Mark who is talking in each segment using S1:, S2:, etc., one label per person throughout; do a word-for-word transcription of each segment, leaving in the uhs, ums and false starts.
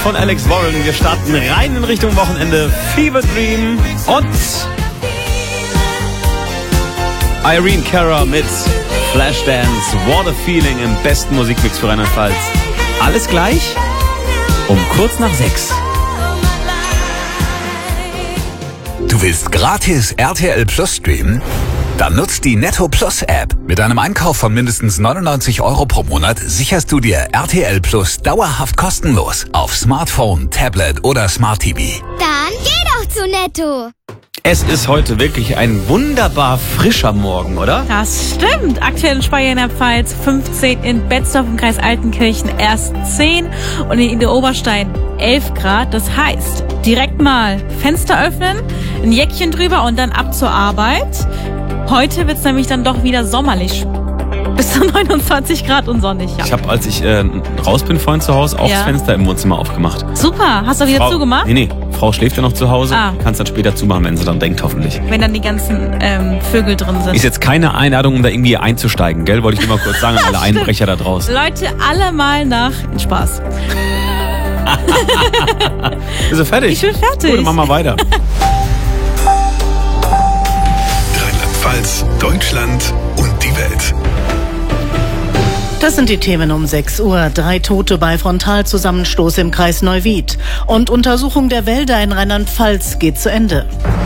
S1: von Alex Warren. Wir starten rein in Richtung Wochenende. Fever Dream und Irene Cara mit Flashdance. What a Feeling im besten Musikmix für Rheinland-Pfalz. Alles gleich um kurz nach sechs.
S2: Du willst gratis R T L Plus streamen? Dann nutzt die Netto Plus App. Mit einem Einkauf von mindestens neunundneunzig Euro pro Monat sicherst du dir R T L Plus dauerhaft kostenlos auf Smartphone, Tablet oder Smart T V.
S3: Dann geh doch zu Netto.
S1: Es ist heute wirklich ein wunderbar frischer Morgen, oder?
S4: Das stimmt. Aktuell in Speyer in der Pfalz fünfzehn, in Betzdorf im Kreis Altenkirchen erst zehn und in Idar-Oberstein elf Grad. Das heißt, direkt mal Fenster öffnen, ein Jäckchen drüber und dann ab zur Arbeit. Heute wird es nämlich dann doch wieder sommerlich. Bis zu neunundzwanzig Grad und sonnig. Ja.
S1: Ich habe, als ich äh, raus bin vorhin zu Hause, auch
S4: Ja.
S1: das Fenster im Wohnzimmer aufgemacht.
S4: Super. Hast du wieder
S1: Frau,
S4: zugemacht?
S1: Nee, nee. Frau schläft ja noch zu Hause.
S4: Ah.
S1: Kannst dann später zumachen, wenn sie dann denkt, hoffentlich.
S4: Wenn dann die ganzen ähm, Vögel drin sind.
S1: Ist jetzt keine Einladung, um da irgendwie einzusteigen, gell? Wollte ich nur mal kurz sagen an alle Einbrecher da draußen.
S4: Leute, alle mal nach Spaß.
S1: Bist du fertig?
S4: Ich bin fertig.
S1: Gut, dann machen wir weiter.
S5: Rheinland-Pfalz, Deutschland und die Welt.
S6: Das sind die Themen um sechs Uhr. Drei Tote bei Frontalzusammenstoß im Kreis Neuwied. Und Untersuchung der Wälder in Rheinland-Pfalz geht zu Ende.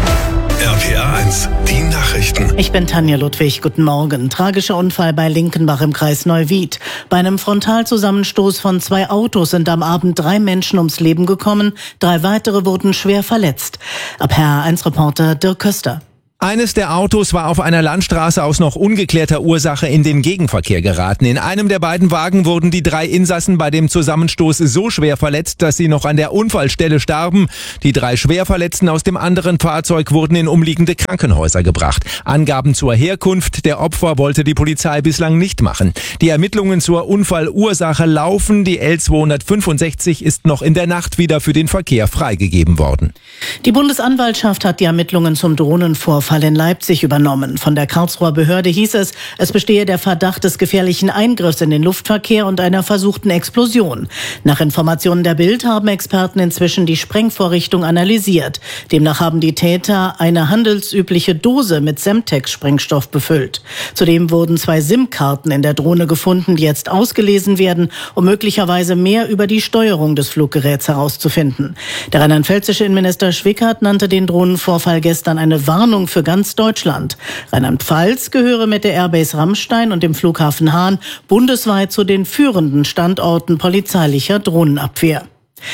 S5: R P R eins, die Nachrichten.
S6: Ich bin Tanja Ludwig. Guten Morgen. Tragischer Unfall bei Linkenbach im Kreis Neuwied. Bei einem Frontalzusammenstoß von zwei Autos sind am Abend drei Menschen ums Leben gekommen. Drei weitere wurden schwer verletzt. Ab H R eins Reporter Dirk Köster.
S7: Eines der Autos war auf einer Landstraße aus noch ungeklärter Ursache in den Gegenverkehr geraten. In einem der beiden Wagen wurden die drei Insassen bei dem Zusammenstoß so schwer verletzt, dass sie noch an der Unfallstelle starben. Die drei Schwerverletzten aus dem anderen Fahrzeug wurden in umliegende Krankenhäuser gebracht. Angaben zur Herkunft der Opfer wollte die Polizei bislang nicht machen. Die Ermittlungen zur Unfallursache laufen. Die L zweihundertfünfundsechzig ist noch in der Nacht wieder für den Verkehr freigegeben worden.
S6: Die Bundesanwaltschaft hat die Ermittlungen zum Drohnenvorfall in Leipzig übernommen. Von der Karlsruher Behörde hieß es, es bestehe der Verdacht des gefährlichen Eingriffs in den Luftverkehr und einer versuchten Explosion. Nach Informationen der Bild haben Experten inzwischen die Sprengvorrichtung analysiert. Demnach haben die Täter eine handelsübliche Dose mit Semtex-Sprengstoff befüllt. Zudem wurden zwei SIM-Karten in der Drohne gefunden, die jetzt ausgelesen werden, um möglicherweise mehr über die Steuerung des Fluggeräts herauszufinden. Der rheinland-pfälzische Innenminister Schwickert nannte den Drohnenvorfall gestern eine Warnung für ganz Deutschland. Rheinland-Pfalz gehöre mit der Airbase Ramstein und dem Flughafen Hahn bundesweit zu den führenden Standorten polizeilicher Drohnenabwehr.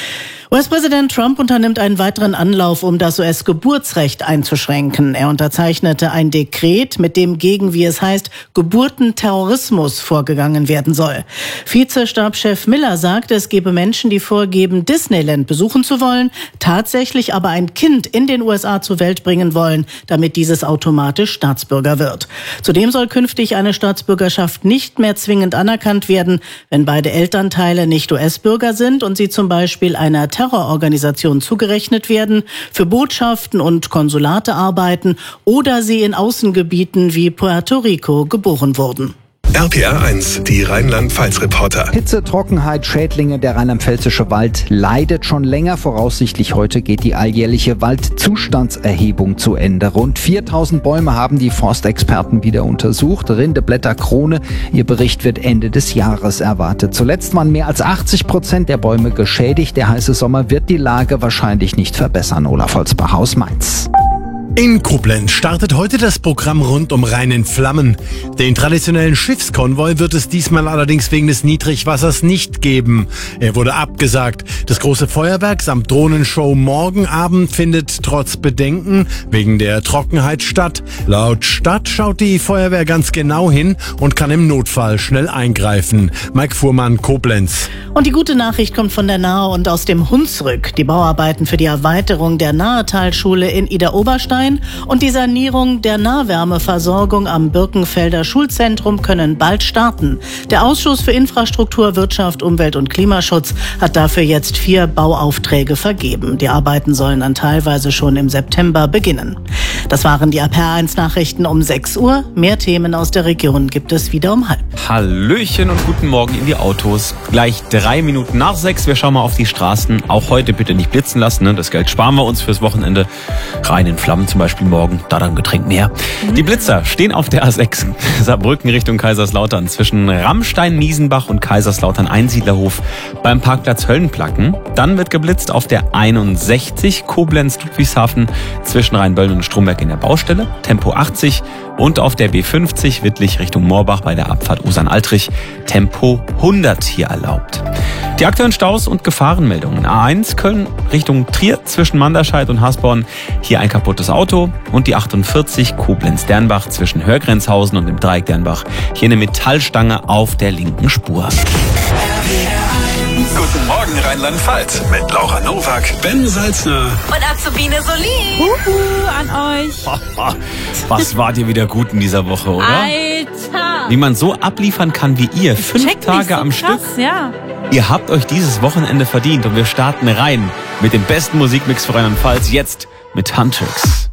S6: U S-Präsident Trump unternimmt einen weiteren Anlauf, um das U S-Geburtsrecht einzuschränken. Er unterzeichnete ein Dekret, mit dem gegen, wie es heißt, Geburtenterrorismus vorgegangen werden soll. Vizestabschef Miller sagt, es gebe Menschen, die vorgeben, Disneyland besuchen zu wollen, tatsächlich aber ein Kind in den U S A zur Welt bringen wollen, damit dieses automatisch Staatsbürger wird. Zudem soll künftig eine Staatsbürgerschaft nicht mehr zwingend anerkannt werden, wenn beide Elternteile nicht U S-Bürger sind und sie zum Beispiel einer Terrororganisationen zugerechnet werden, für Botschaften und Konsulate arbeiten oder sie in Außengebieten wie Puerto Rico geboren wurden.
S5: R P R eins, die Rheinland-Pfalz-Reporter.
S8: Hitze, Trockenheit, Schädlinge, der rheinland-pfälzische Wald leidet schon länger. Voraussichtlich heute geht die alljährliche Waldzustandserhebung zu Ende. Rund viertausend Bäume haben die Forstexperten wieder untersucht. Rinde, Blätter, Krone. Ihr Bericht wird Ende des Jahres erwartet. Zuletzt waren mehr als achtzig Prozent der Bäume geschädigt. Der heiße Sommer wird die Lage wahrscheinlich nicht verbessern. Olaf Holzbach aus Mainz.
S9: In Koblenz startet heute das Programm rund um Rhein in Flammen. Den traditionellen Schiffskonvoi wird es diesmal allerdings wegen des Niedrigwassers nicht geben. Er wurde abgesagt. Das große Feuerwerk samt Drohnenshow morgen Abend findet trotz Bedenken wegen der Trockenheit statt. Laut Stadt schaut die Feuerwehr ganz genau hin und kann im Notfall schnell eingreifen. Mike Fuhrmann, Koblenz.
S6: Und die gute Nachricht kommt von der Nahe und aus dem Hunsrück. Die Bauarbeiten für die Erweiterung der Nahetalschule in Idar-Oberstein und die Sanierung der Nahwärmeversorgung am Birkenfelder Schulzentrum können bald starten. Der Ausschuss für Infrastruktur, Wirtschaft, Umwelt und Klimaschutz hat dafür jetzt vier Bauaufträge vergeben. Die Arbeiten sollen dann teilweise schon im September beginnen. Das waren die R P R eins Nachrichten um sechs Uhr. Mehr Themen aus der Region gibt es wieder um halb.
S1: Hallöchen und guten Morgen in die Autos. Gleich drei Minuten nach sechs. Wir schauen mal auf die Straßen. Auch heute bitte nicht blitzen lassen. Ne? Das Geld sparen wir uns fürs Wochenende. Rein in Flammen zum Beispiel morgen. Da dann Getränk mehr. Mhm. Die Blitzer stehen auf der A sechs. Saarbrücken Richtung Kaiserslautern. Zwischen Rammstein-Niesenbach und Kaiserslautern-Einsiedlerhof beim Parkplatz Höllenplacken. Dann wird geblitzt auf der einundsechzig Koblenz-Ludwigshafen zwischen Rheinböllen und Stromberg in der Baustelle. Tempo achtzig. Und auf der B fünfzig Wittlich Richtung Moorbach bei der Abfahrt Usan-Altrich Tempo hundert hier erlaubt. Die aktuellen Staus und Gefahrenmeldungen. A eins Köln Richtung Trier zwischen Manderscheid und Hasborn. Hier ein kaputtes Auto. Und die achtundvierzig Koblenz-Dernbach zwischen Hörgrenzhausen und dem Dreieck Dernbach. Hier eine Metallstange auf der linken Spur.
S5: Guten Morgen Rheinland-Pfalz mit Laura Nowak, Ben Salzner
S4: Und Azubine Soli. Huhu, an euch.
S1: Was wart ihr wieder gut in dieser Woche, oder?
S4: Alter.
S1: Wie man so abliefern kann wie ihr. Fünf
S4: Check
S1: Tage
S4: nicht, so
S1: am
S4: krass,
S1: Stück.
S4: Ja.
S1: Ihr habt euch dieses Wochenende verdient und wir starten rein mit dem besten Musikmix für Rheinland-Pfalz jetzt mit Huntrix.